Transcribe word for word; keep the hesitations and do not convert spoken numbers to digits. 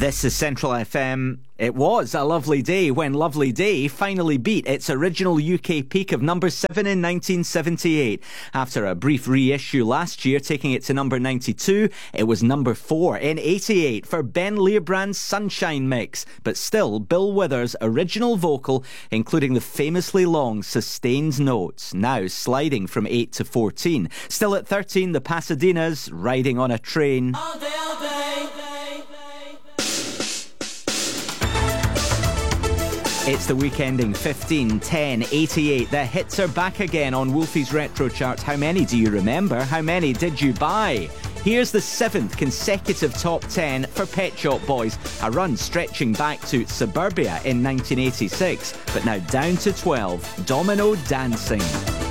This is Central F M. It was a lovely day when Lovely Day finally beat its original U K peak of number seven in nineteen seventy-eight. After a brief reissue last year, taking it to number ninety-two, it was number four in eighty-eight for Ben Leerbrand's Sunshine Mix. But still, Bill Withers' original vocal, including the famously long sustained notes, now sliding from eight to fourteen. Still at thirteen, the Pasadenas, Riding on a Train. All day, all day. It's the week ending fifteen ten eighty-eight. The hits are back again on Wolfie's Retro Chart. How many do you remember? How many did you buy? Here's the seventh consecutive top ten for Pet Shop Boys, a run stretching back to Suburbia in nineteen eighty-six, but now down to twelve. Domino Dancing.